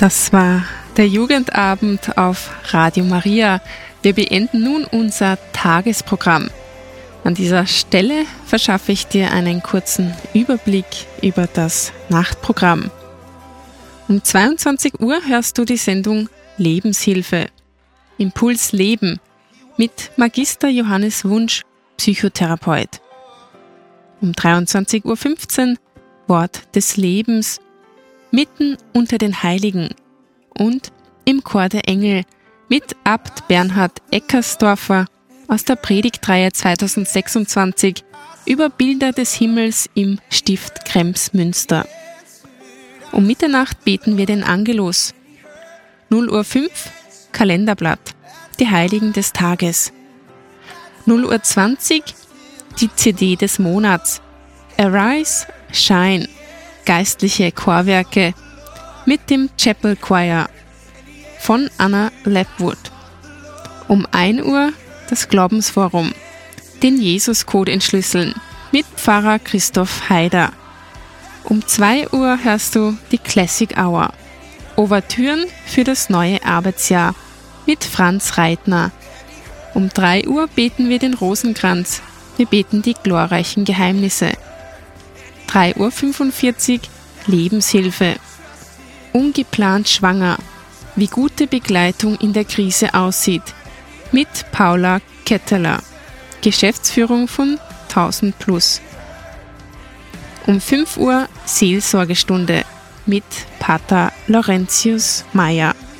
Das war der Jugendabend auf Radio Maria. Wir beenden nun unser Tagesprogramm. An dieser Stelle verschaffe ich dir einen kurzen Überblick über das Nachtprogramm. Um 22 Uhr hörst du die Sendung Lebenshilfe. Impuls Leben mit Magister Johannes Wunsch, Psychotherapeut. Um 23.15 Uhr Wort des Lebens, mitten unter den Heiligen und im Chor der Engel mit Abt Bernhard Eckersdorfer aus der Predigtreihe 2026 über Bilder des Himmels im Stift Kremsmünster. Um Mitternacht beten wir den Angelus. 0:05 Uhr Kalenderblatt, die Heiligen des Tages. 0:20 Uhr die CD des Monats. Arise, Shine, geistliche Chorwerke mit dem Chapel Choir von Anna Lapwood. Um 1 Uhr das Glaubensforum, den Jesus-Code entschlüsseln mit Pfarrer Christoph Haider. Um 2 Uhr hörst du die Classic Hour, Ouvertüren für das neue Arbeitsjahr mit Franz Reitner. Um 3 Uhr beten wir den Rosenkranz, wir beten die glorreichen Geheimnisse. 3:45 Uhr Lebenshilfe. Ungeplant schwanger, wie gute Begleitung in der Krise aussieht, mit Paula Ketteler, Geschäftsführung von 1000+. Um 5 Uhr Seelsorgestunde mit Pater Laurentius Meyer.